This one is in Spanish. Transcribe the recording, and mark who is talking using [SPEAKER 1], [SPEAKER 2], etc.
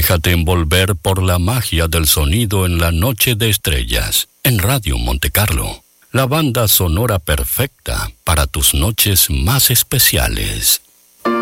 [SPEAKER 1] Déjate envolver por la magia del sonido en la noche de estrellas, en Radio Monte Carlo. La banda sonora perfecta para tus noches más especiales.